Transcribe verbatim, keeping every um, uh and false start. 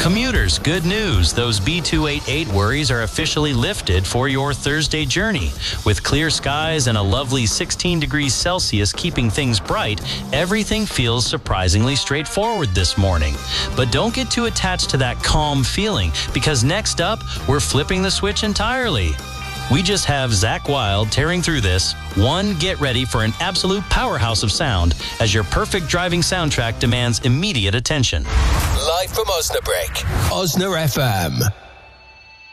Commuters, good news. Those B two eighty-eight worries are officially lifted for your Thursday journey. With clear skies and a lovely sixteen degrees Celsius keeping things bright, everything feels surprisingly straightforward this morning. But don't get too attached to that calm feeling, because next up, we're flipping the switch entirely. We just have Zach Wild tearing through this. One, get ready for an absolute powerhouse of sound as your perfect driving soundtrack demands immediate attention. Live from Osnabrück, Osna F M.